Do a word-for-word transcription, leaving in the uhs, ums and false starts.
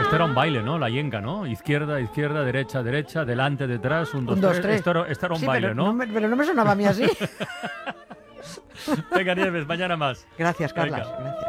esto era un baile, ¿no? La yenga, ¿no? Izquierda, izquierda, derecha, derecha, delante, detrás, un, dos, Un, dos, tres. tres. Esto era, esto era un Sí, baile, pero ¿no? me, pero no me sonaba a mí así. Venga, Nieves, mañana más. Gracias, Carlas. Venga. Gracias.